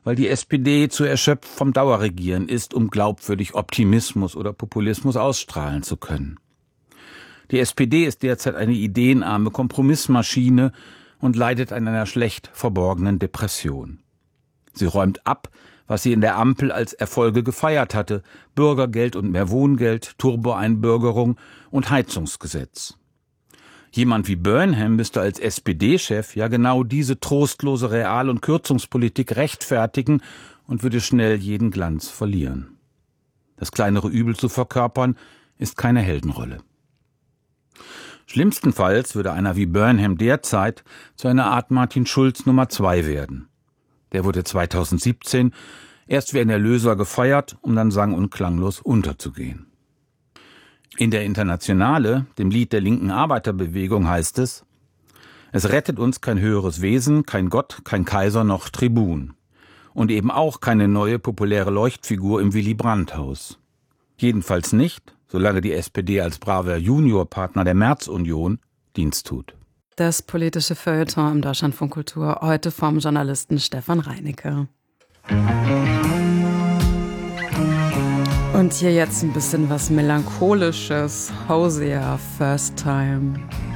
weil die SPD zu erschöpft vom Dauerregieren ist, um glaubwürdig Optimismus oder Populismus ausstrahlen zu können. Die SPD ist derzeit eine ideenarme Kompromissmaschine und leidet an einer schlecht verborgenen Depression. Sie räumt ab, was sie in der Ampel als Erfolge gefeiert hatte: Bürgergeld und mehr Wohngeld, Turbo-Einbürgerung und Heizungsgesetz. Jemand wie Burnham müsste als SPD-Chef ja genau diese trostlose Real- und Kürzungspolitik rechtfertigen und würde schnell jeden Glanz verlieren. Das kleinere Übel zu verkörpern, ist keine Heldenrolle. Schlimmstenfalls würde einer wie Burnham derzeit zu einer Art Martin Schulz Nummer 2 werden. Der wurde 2017 erst wie ein Erlöser gefeiert, um dann sang- und klanglos unterzugehen. In der Internationale, dem Lied der linken Arbeiterbewegung, heißt es: Es rettet uns kein höheres Wesen, kein Gott, kein Kaiser noch Tribun. Und eben auch keine neue populäre Leuchtfigur im Willy-Brandt-Haus. Jedenfalls nicht, solange die SPD als braver Juniorpartner der Merz-Union Dienst tut. Das politische Feuilleton im Deutschlandfunk Kultur, heute vom Journalisten Stefan Reinecke. Und hier jetzt ein bisschen was Melancholisches. Hosea, First Time.